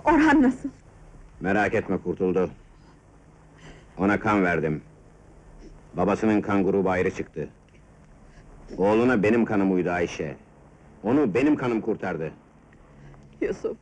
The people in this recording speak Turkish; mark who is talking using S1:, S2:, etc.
S1: Orhan nasıl?
S2: Merak etme, kurtuldu. Ona kan verdim. Babasının kan grubu ayrı çıktı. Oğluna benim kanım uydu Ayşe. Onu benim kanım kurtardı.
S1: Yusuf,